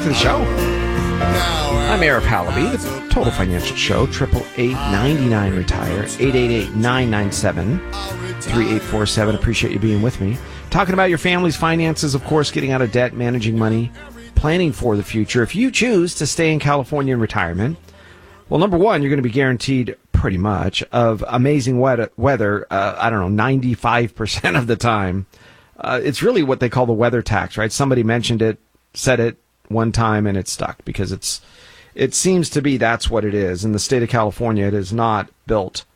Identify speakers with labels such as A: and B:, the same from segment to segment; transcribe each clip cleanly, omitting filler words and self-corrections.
A: to the show. I'm Eric Halaby, the Total Financial Show, 888-99-RETIRE, 888-997-3847. Appreciate you being with me. Talking about your family's finances, of course, getting out of debt, managing money, planning for the future. If you choose to stay in California in retirement, well, number one, you're going to be guaranteed pretty much of amazing weather, 95% of the time. It's really what they call the weather tax, right? Somebody mentioned it, said it one time, and it stuck because it seems to be that's what it is. In the state of California, it is not built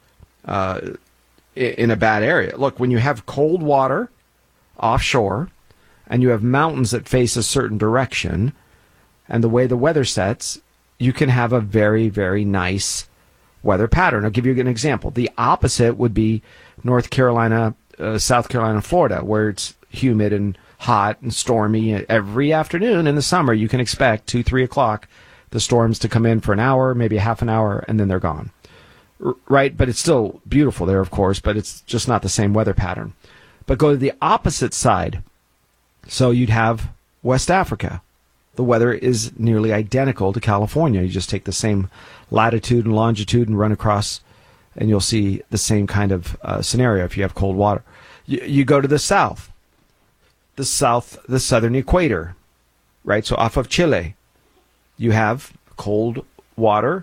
A: in a bad area. Look, when you have cold water offshore and you have mountains that face a certain direction and the way the weather sets, you can have a very, very nice weather pattern. I'll give you an example. The opposite would be North Carolina, South Carolina, Florida, where it's humid and hot and stormy every afternoon. In the summer, you can expect 2-3 o'clock the storms to come in for an hour, maybe a half an hour, and then they're gone. Right? But it's still beautiful there, of course, but it's just not the same weather pattern. But go to the opposite side. So you'd have West Africa. The weather is nearly identical to California. You just take the same latitude and longitude and run across, and you'll see the same kind of scenario if you have cold water. You go to the south, the southern equator, right? So off of Chile, you have cold water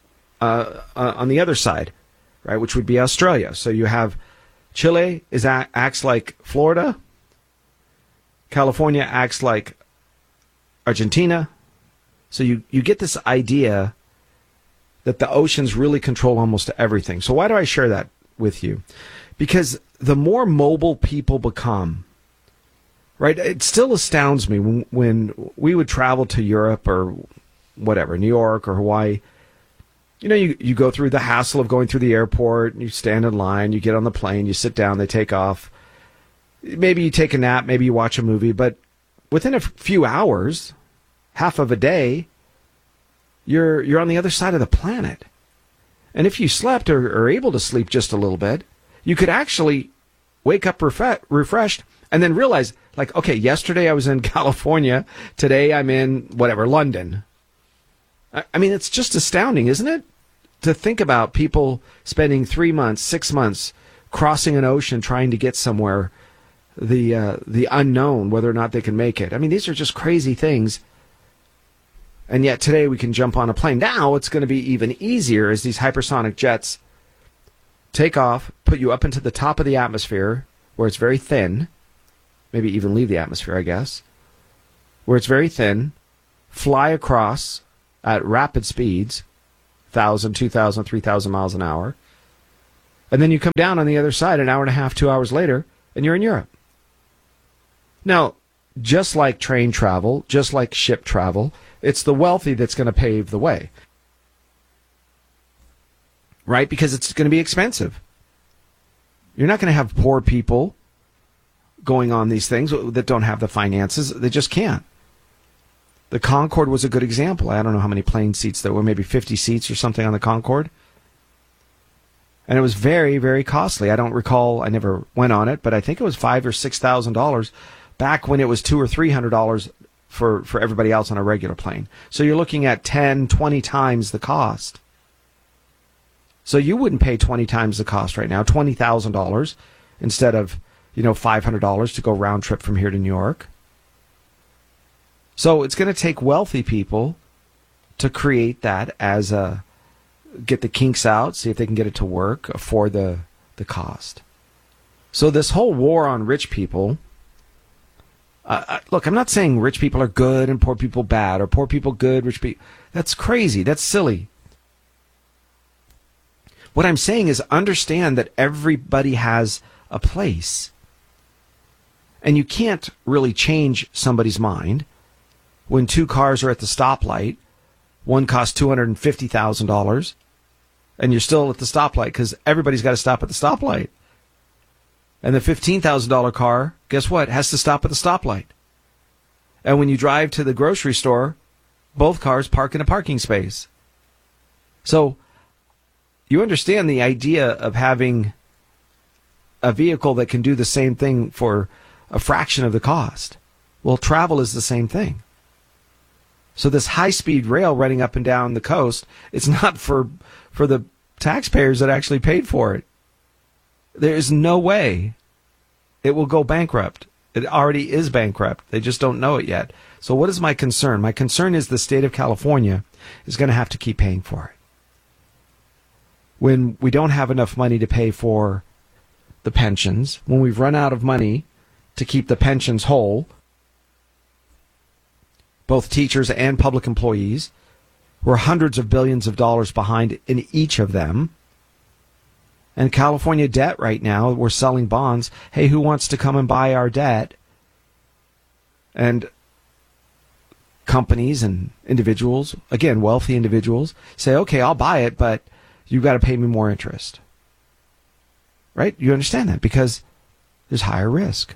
A: on the other side, right, which would be Australia. So you have Chile acts like Florida, California acts like Argentina. So you get this idea that the oceans really control almost everything. So why do I share that with you? Because the more mobile people become, right, it still astounds me when we would travel to Europe or whatever, New York or Hawaii. You know, you go through the hassle of going through the airport, and you stand in line, you get on the plane, you sit down, they take off. Maybe you take a nap, maybe you watch a movie, but within a few hours, half of a day, you're on the other side of the planet. And if you slept or are able to sleep just a little bit, you could actually wake up refreshed and then realize, like, okay, yesterday I was in California, today I'm in, whatever, London. I mean, it's just astounding, isn't it? To think about people spending 3 months, 6 months crossing an ocean trying to get somewhere, the unknown, whether or not they can make it. I mean, these are just crazy things. And yet today we can jump on a plane. Now it's going to be even easier as these hypersonic jets take off, put you up into the top of the atmosphere where it's very thin, maybe even leave the atmosphere, I guess, where it's very thin, fly across at rapid speeds, 1,000, 2,000, 3,000 miles an hour, and then you come down on the other side an hour and a half, 2 hours later, and you're in Europe. Now, just like train travel, just like ship travel, it's the wealthy that's going to pave the way. Right? Because it's going to be expensive. You're not going to have poor people going on these things that don't have the finances. They just can't. The Concorde was a good example. I don't know how many plane seats there were, maybe 50 seats or something on the Concorde. And it was very, very costly. I don't recall, I never went on it, but I think it was $5,000 or $6,000 back when it was $200 or $300 for everybody else on a regular plane. So you're looking at 10, 20 times the cost. So you wouldn't pay 20 times the cost right now, $20,000 instead of, $500 to go round trip from here to New York. So it's going to take wealthy people to create that as get the kinks out, see if they can get it to work, afford the cost. So this whole war on rich people, look, I'm not saying rich people are good and poor people bad, or poor people good, rich people. That's crazy. That's silly. What I'm saying is understand that everybody has a place. And you can't really change somebody's mind when two cars are at the stoplight. One costs $250,000, and you're still at the stoplight because everybody's got to stop at the stoplight. And the $15,000 car, guess what, has to stop at the stoplight. And when you drive to the grocery store, both cars park in a parking space. So you understand the idea of having a vehicle that can do the same thing for a fraction of the cost. Well, travel is the same thing. So this high-speed rail running up and down the coast, it's not for the taxpayers that actually paid for it. There is no way it will go bankrupt. It already is bankrupt. They just don't know it yet. So what is my concern? My concern is the state of California is going to have to keep paying for it. When we don't have enough money to pay for the pensions, when we've run out of money to keep the pensions whole, both teachers and public employees, we're hundreds of billions of dollars behind in each of them. And California debt right now, we're selling bonds. Hey, who wants to come and buy our debt? And companies and individuals, again, wealthy individuals, say, okay, I'll buy it, but you've got to pay me more interest. Right? You understand that because there's higher risk.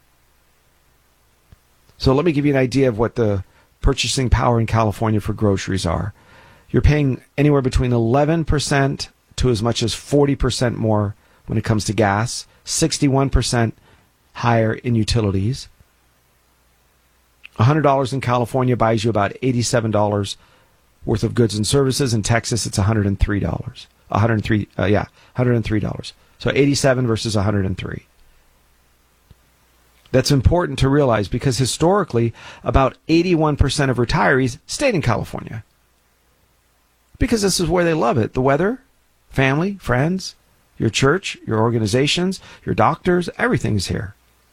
A: So let me give you an idea of what the purchasing power in California for groceries are. You're paying anywhere between 11% to as much as 40% more when it comes to gas, 61% higher in utilities. $100 in California buys you about $87 worth of goods and services. In Texas, it's $103. $103. So 87 versus 103. That's important to realize because historically, about 81% of retirees stayed in California. Because this is where they love it. The weather, family, friends, your church, your organizations, your doctors, everything's here.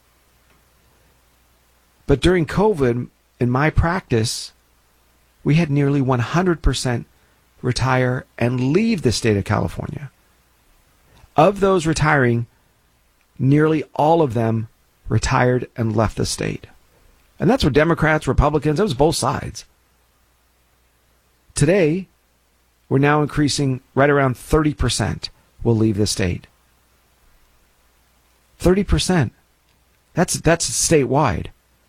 A: But during COVID, in my practice, we had nearly 100% retire and leave the state of California. Of those retiring, nearly all of them retired and left the state. And that's what Democrats, Republicans, that was both sides. Today, we're now increasing right around 30% will leave the state. 30%. That's statewide.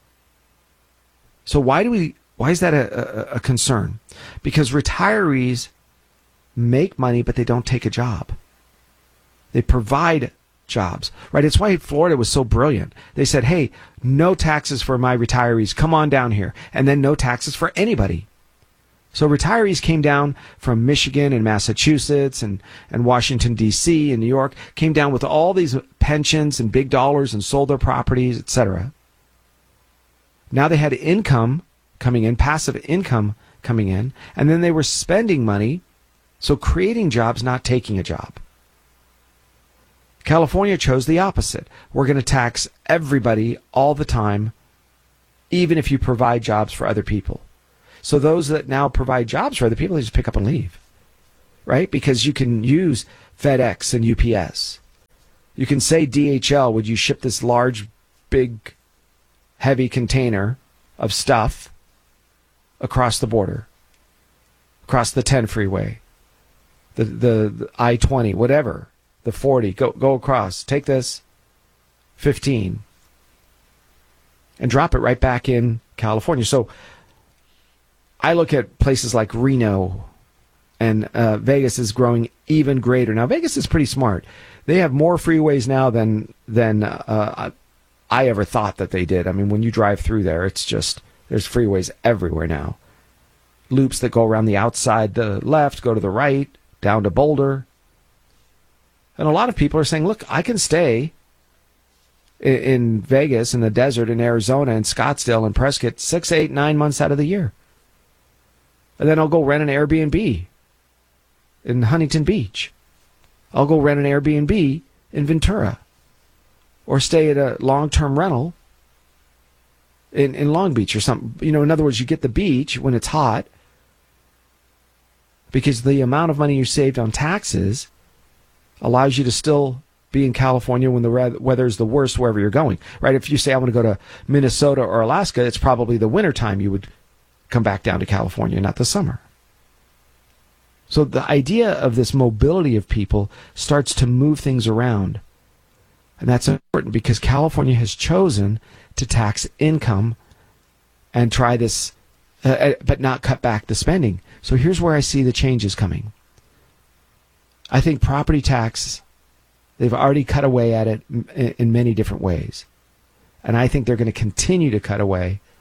A: So why is that a concern? Because retirees make money, but they don't take a job. They provide jobs, right? It's why Florida was so brilliant. They said, hey, no taxes for my retirees. Come on down here. And then no taxes for anybody. So retirees came down from Michigan and Massachusetts and Washington, D.C. and New York, came down with all these pensions and big dollars and sold their properties, etc. Now they had income coming in, passive income coming in, and then they were spending money, so creating jobs, not taking a job. California chose the opposite. We're going to tax everybody all the time, even if you provide jobs for other people. So those that now provide jobs for other people, they just pick up and leave, right? Because you can use FedEx and UPS. You can say DHL, would you ship this large, big, heavy container of stuff across the border, across the 10 freeway, the I-20, whatever. The 40, go across, take this 15 and drop it right back in California. So I look at places like Reno and Vegas is growing even greater. Now, Vegas is pretty smart. They have more freeways now than I ever thought that they did. I mean, when you drive through there, it's just, there's freeways everywhere now. Loops that go around the outside, the left, go to the right, down to Boulder. And a lot of people are saying, look, I can stay in Vegas, in the desert, in Arizona, in Scottsdale, and Prescott 6, 8, 9 months out of the year. And then I'll go rent an Airbnb in Huntington Beach. I'll go rent an Airbnb in Ventura. Or stay at a long-term rental in Long Beach or something. You know, in other words, you get the beach when it's hot because the amount of money you saved on taxes allows you to still be in California when the weather is the worst wherever you're going, right? If you say I want to go to Minnesota or Alaska, it's probably the wintertime you would come back down to California, not the summer. So the idea of this mobility of people starts to move things around. And that's important because California has chosen to tax income and try this, but not cut back the spending. So here's where I see the changes coming. I think property tax, they've already cut away at it in many different ways. And I think they're going to continue to cut away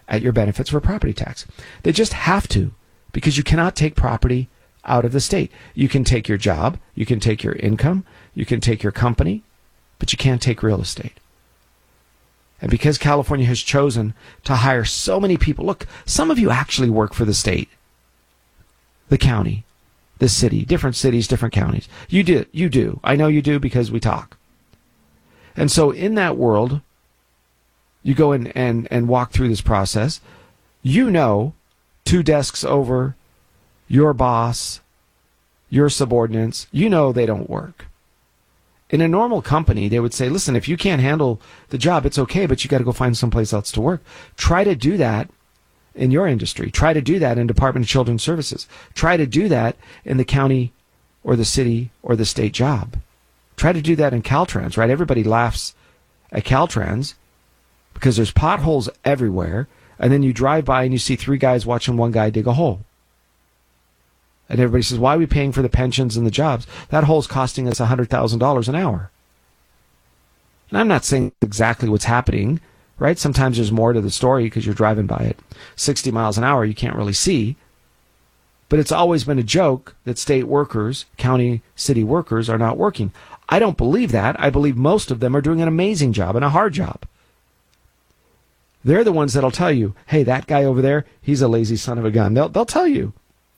A: at your benefits for property tax. They just have to, because you cannot take property out of the state. You can take your job, you can take your income, you can take your company, but you can't take real estate. And because California has chosen to hire so many people, look, some of you actually work for the state, the county, the city, different cities, different counties. You do. I know you do because we talk. And so in that world, you go in and walk through this process. You know, 2 desks over, your boss, your subordinates, you know they don't work. In a normal company, they would say, listen, if you can't handle the job, it's okay, but you got to go find someplace else to work. Try to do that in your industry. Try to do that in Department of Children's Services. Try to do that in the county or the city or the state job. Try to do that in Caltrans, right? Everybody laughs at Caltrans because there's potholes everywhere, and then you drive by and you see 3 guys watching one guy dig a hole. And everybody says, why are we paying for the pensions and the jobs? That hole's costing us $100,000 an hour. And I'm not saying exactly what's happening, right? Sometimes there's more to the story because you're driving by at 60 miles an hour. You can't really see. But it's always been a joke that state workers, county, city workers are not working. I don't believe that. I believe most of them are doing an amazing job and a hard job. They're the ones that'll tell you, hey, that guy over there, he's a lazy son of a gun. They'll tell you.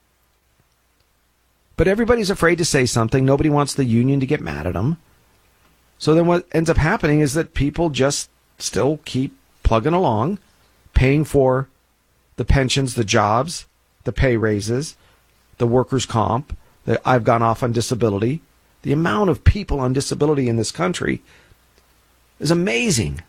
A: But everybody's afraid to say something. Nobody wants the union to get mad at them. So then what ends up happening is that people just still keep plugging along, paying for the pensions, the jobs, the pay raises, the workers' comp, that I've gone off on disability. The amount of people on disability in this country is amazing.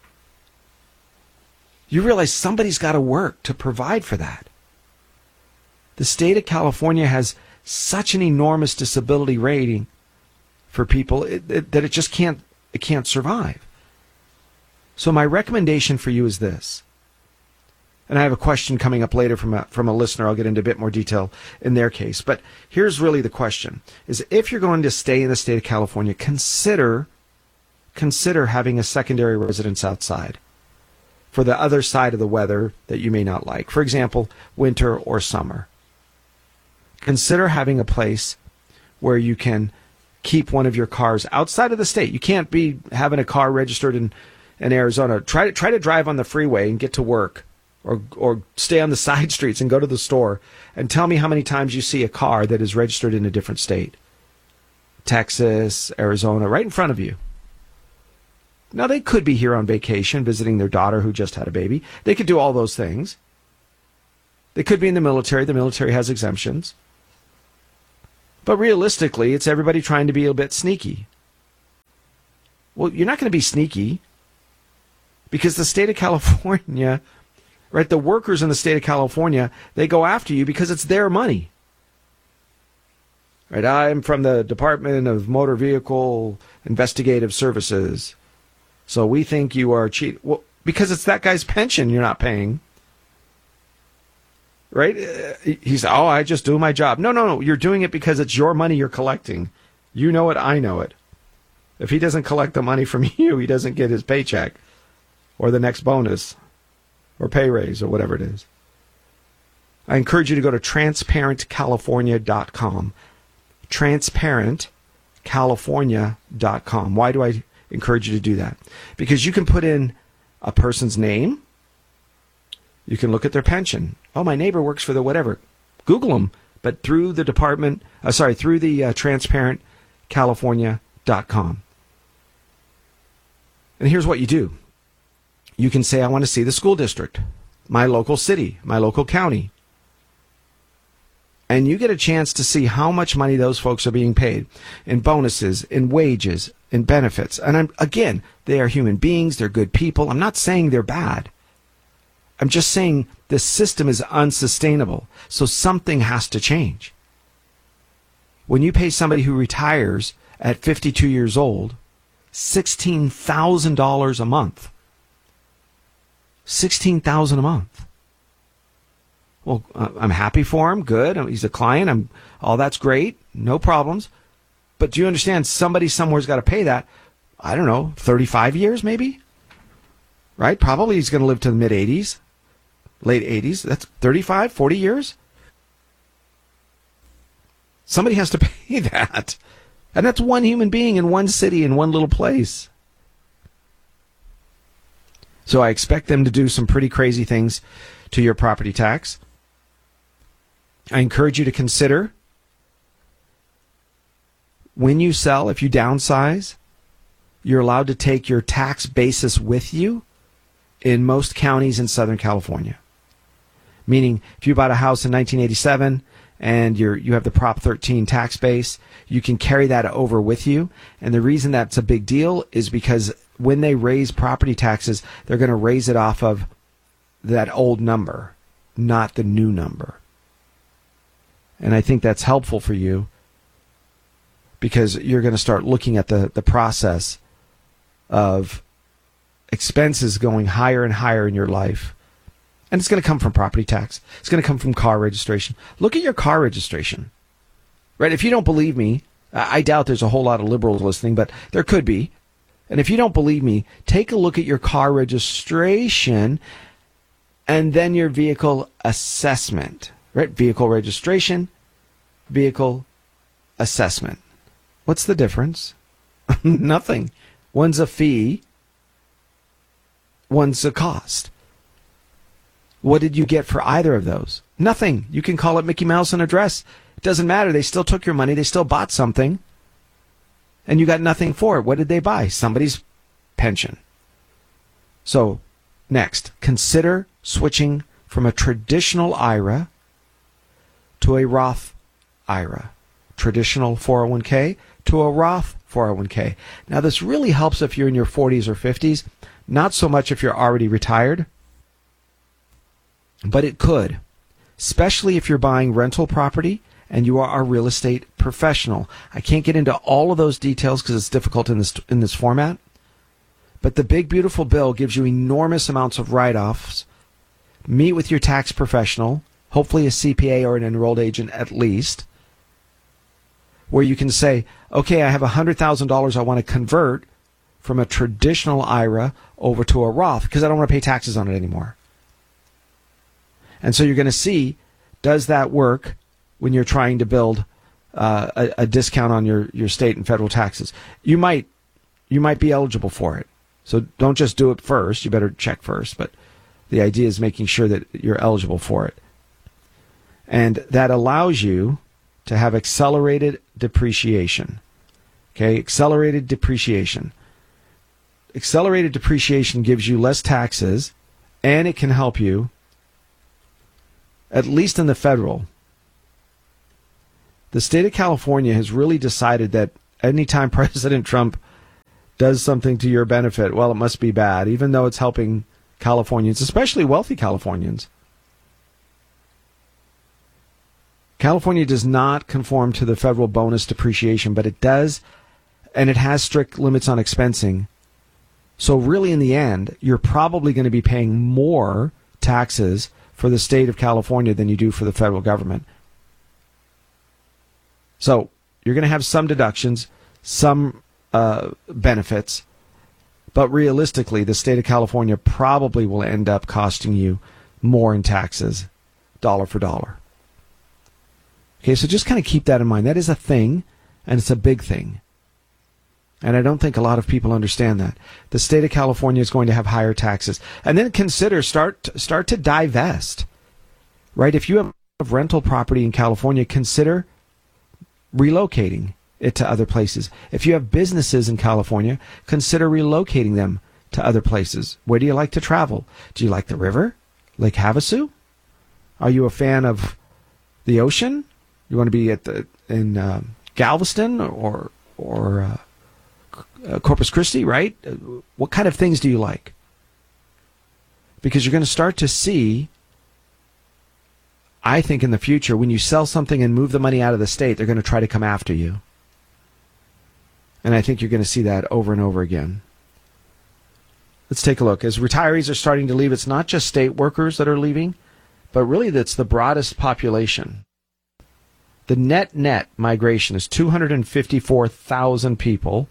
A: You realize somebody's got to work to provide for that. The state of California has such an enormous disability rating for people that it just can't survive. So my recommendation for you is this. And I have a question coming up later from a listener. I'll get into a bit more detail in their case. But here's really the question, is if you're going to stay in the state of California, consider having a secondary residence outside for the other side of the weather that you may not like. For example, winter or summer. Consider having a place where you can keep one of your cars outside of the state. You can't be having a car registered in Arizona. Try to drive on the freeway and get to work, or stay on the side streets and go to the store, and tell me how many times you see a car that is registered in a different state. Texas, Arizona, right in front of you. Now, they could be here on vacation visiting their daughter who just had a baby. They could do all those things. They could be in the military. The military has exemptions. But realistically, it's everybody trying to be a bit sneaky. Well, you're not going to be sneaky because the state of California, right, the workers in the state of California, they go after you because it's their money. Right, I'm from the Department of Motor Vehicle Investigative Services, so we think you are cheating. Well, because it's that guy's pension you're not paying. Right? He's, I just do my job. No. You're doing it because it's your money you're collecting. You know it. I know it. If he doesn't collect the money from you, he doesn't get his paycheck or the next bonus or pay raise or whatever it is. I encourage you to go to transparentcalifornia.com. Transparentcalifornia.com. Why do I encourage you to do that? Because you can put in a person's name. You can look at their pension. Oh, my neighbor works for the whatever. Google them, but through the transparentcalifornia.com. And here's what you do. You can say, I want to see the school district, my local city, my local county. And you get a chance to see how much money those folks are being paid in bonuses, in wages, in benefits. And again, they are human beings. They're good people. I'm not saying they're bad. I'm just saying the system is unsustainable, so something has to change. When you pay somebody who retires at 52 years old $16,000 a month, $16,000 a month. Well, I'm happy for him. Good. He's a client. All that's great. No problems. But do you understand? Somebody somewhere's got to pay that. I don't know, 35 years maybe? Right? Probably he's going to live to the mid-80s. late 80s. That's 35, 40 years. Somebody has to pay that. And that's one human being in one city, in one little place. So I expect them to do some pretty crazy things to your property tax. I encourage you to consider when you sell, if you downsize, you're allowed to take your tax basis with you in most counties in Southern California. Meaning, if you bought a house in 1987 and you have the Prop 13 tax base, you can carry that over with you. And the reason that's a big deal is because when they raise property taxes, they're going to raise it off of that old number, not the new number. And I think that's helpful for you because you're going to start looking at the process of expenses going higher and higher in your life. And it's going to come from property tax. It's going to come from car registration. Look at your car registration. Right? If you don't believe me, I doubt there's a whole lot of liberals listening, but there could be. And if you don't believe me, take a look at your car registration and then your vehicle assessment. Right? Vehicle registration, vehicle assessment. What's the difference? Nothing. One's a fee, one's a cost. What did you get for either of those? Nothing. You can call it Mickey Mouse and a dress. It doesn't matter. They still took your money. They still bought something. And you got nothing for it. What did they buy? Somebody's pension. So, next, consider switching from a traditional IRA to a Roth IRA. Traditional 401k to a Roth 401k. Now, this really helps if you're in your 40s or 50s. Not so much if you're already retired. But it could, especially if you're buying rental property and you are a real estate professional. I can't get into all of those details because it's difficult in this format. But the Big Beautiful Bill gives you enormous amounts of write-offs. Meet with your tax professional, hopefully a CPA or an enrolled agent at least, where you can say, okay, I have $100,000 I want to convert from a traditional IRA over to a Roth because I don't want to pay taxes on it anymore. And so you're going to see, does that work when you're trying to build a discount on your state and federal taxes? You might be eligible for it. So don't just do it first. You better check first. But the idea is making sure that you're eligible for it. And that allows you to have accelerated depreciation. Okay, accelerated depreciation. Accelerated depreciation gives you less taxes, and it can help you, at least in the federal. The state of California has really decided that anytime President Trump does something to your benefit, well, it must be bad, even though it's helping Californians, especially wealthy Californians. California does not conform to the federal bonus depreciation, but it does, and it has strict limits on expensing. So really, in the end, you're probably going to be paying more taxes for the state of California than you do for the federal government. So you're going to have some deductions, some benefits, but realistically, the state of California probably will end up costing you more in taxes, dollar for dollar. Okay, so just kind of keep that in mind. That is a thing, and it's a big thing. And I don't think a lot of people understand that. The state of California is going to have higher taxes. And then consider, start to divest. Right? If you have rental property in California, consider relocating it to other places. If you have businesses in California, consider relocating them to other places. Where do you like to travel? Do you like the river? Lake Havasu? Are you a fan of the ocean? You want to be in Galveston or Corpus Christi, right? What kind of things do you like? Because you're going to start to see, I think in the future, when you sell something and move the money out of the state, they're going to try to come after you. And I think you're going to see that over and over again. Let's take a look. As retirees are starting to leave, it's not just state workers that are leaving, but really that's the broadest population. The net migration is 254,000 people,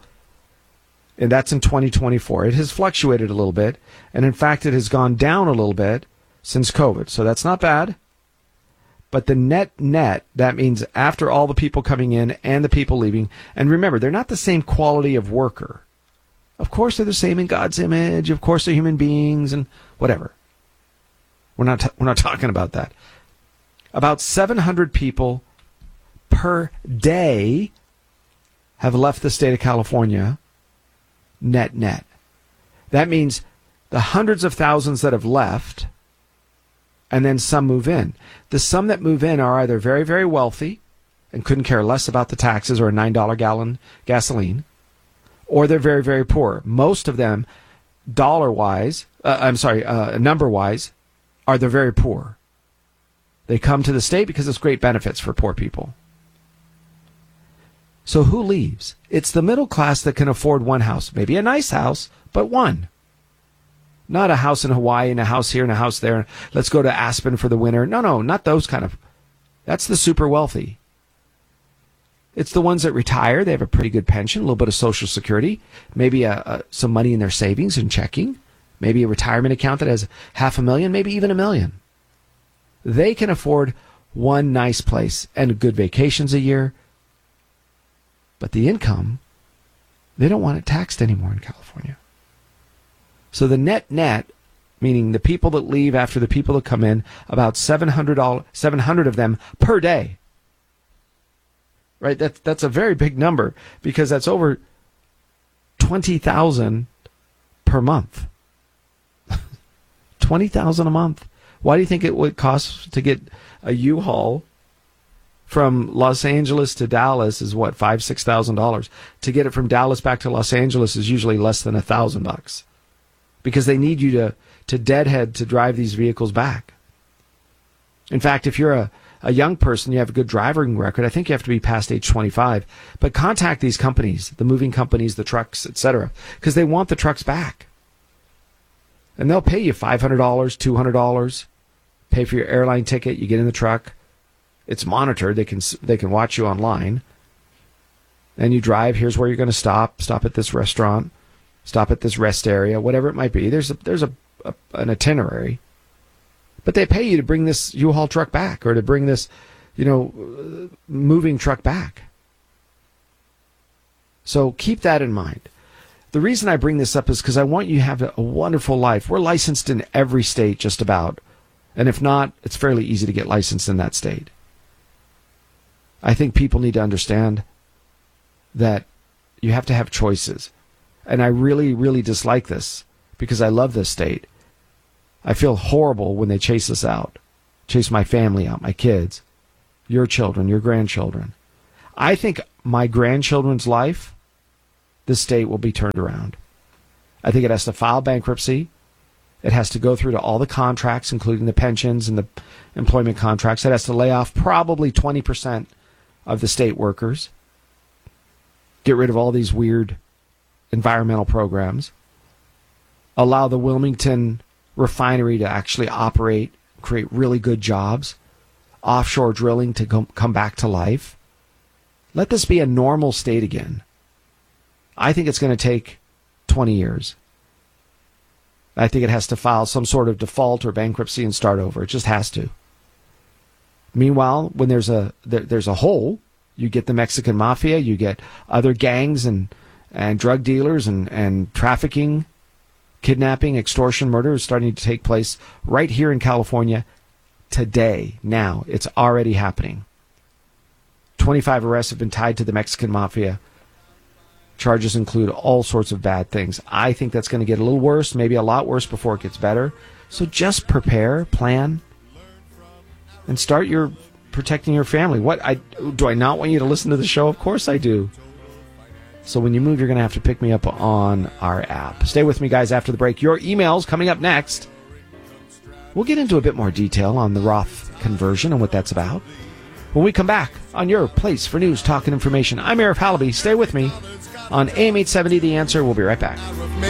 A: and that's in 2024. It has fluctuated a little bit, and in fact, it has gone down a little bit since COVID. So that's not bad. But the net, that means after all the people coming in and the people leaving, and remember, they're not the same quality of worker. Of course, they're the same in God's image. Of course, they're human beings and whatever. We're not talking about that. About 700 people per day have left the state of California net. That means the hundreds of thousands that have left, and then some move in. The some that move in are either very, very wealthy and couldn't care less about the taxes or a $9 gallon gasoline, or they're very, very poor. Most of them, number-wise, are they're very poor. They come to the state because it's great benefits for poor people. So who leaves? It's the middle class that can afford one house. Maybe a nice house, but one. Not a house in Hawaii and a house here and a house there. Let's go to Aspen for the winter. No, not those kind of. That's the super wealthy. It's the ones that retire. They have a pretty good pension, a little bit of Social Security, maybe some money in their savings and checking, maybe a retirement account that has $500,000, maybe even $1 million. They can afford one nice place and good vacations a year. But the income, they don't want it taxed anymore in California. So the net, meaning the people that leave after the people that come in, about 700 of them per day. Right? That's a very big number because that's over 20,000 per month. 20,000 a month. Why do you think it would cost to get a U-Haul from Los Angeles to Dallas is what, $5,000-$6,000? To get it from Dallas back to Los Angeles is usually less than $1,000 because they need you to deadhead to drive these vehicles back. In fact, if you're a young person, you have a good driving record, I think you have to be past age 25. But contact these companies, the moving companies, the trucks, etc., because they want the trucks back. And they'll pay you $500, $200, pay for your airline ticket, you get in the truck. It's monitored. They can watch you online. And you drive. Here's where you're going to stop. Stop at this restaurant. Stop at this rest area. Whatever it might be. There's an itinerary. But they pay you to bring this U-Haul truck back or to bring this, moving truck back. So keep that in mind. The reason I bring this up is because I want you to have a wonderful life. We're licensed in every state just about. And if not, it's fairly easy to get licensed in that state. I think people need to understand that you have to have choices. And I really, really dislike this because I love this state. I feel horrible when they chase us out, chase my family out, my kids, your children, your grandchildren. I think my grandchildren's life, this state will be turned around. I think it has to file bankruptcy. It has to go through to all the contracts, including the pensions and the employment contracts. It has to lay off probably 20% of the state workers. Get rid of all these weird environmental programs. Allow the Wilmington refinery to actually operate, create really good jobs. Offshore drilling to come back to life. Let this be a normal state again. I think it's going to take 20 years. I think it has to file some sort of default or bankruptcy and start over. It just has to. Meanwhile, when there's a hole, you get the Mexican mafia, you get other gangs and drug dealers and trafficking, kidnapping, extortion, murder is starting to take place right here in California today. Now, it's already happening. 25 arrests have been tied to the Mexican mafia. Charges include all sorts of bad things. I think that's going to get a little worse, maybe a lot worse before it gets better. So just prepare, plan, and start protecting your family. Do I not want you to listen to the show? Of course I do. So when you move, you're going to have to pick me up on our app. Stay with me, guys, after the break. Your emails coming up next. We'll get into a bit more detail on the Roth conversion and what that's about when we come back on your place for news, talk, and information. I'm Arif Halaby. Stay with me on AM 870 The Answer. We'll be right back.